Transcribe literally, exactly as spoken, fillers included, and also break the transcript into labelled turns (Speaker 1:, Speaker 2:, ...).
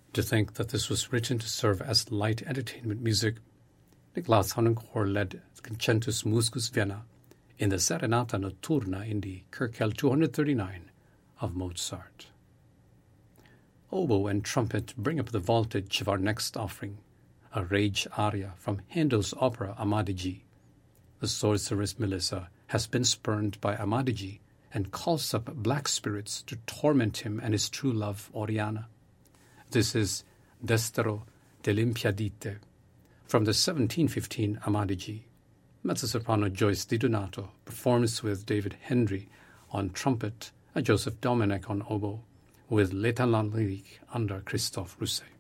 Speaker 1: To think that this was written to serve as light entertainment music, the Glastonbury led Concertus Musicus Vienna in the Serenata Notturna in the Kirkel two thirty-nine of Mozart. Oboe and trumpet bring up the voltage of our next offering, a rage aria from Handel's opera Amadigi. The sorceress Melissa has been spurned by Amadigi and calls up black spirits to torment him and his true love, Oriana. This is Destero dell'Impiadite from the seventeen fifteen Amadigi. Mezzo-soprano Joyce Di Donato performs with David Henry on trumpet and Joseph Domenech on oboe, with L'État lyrique under Christophe Rousset.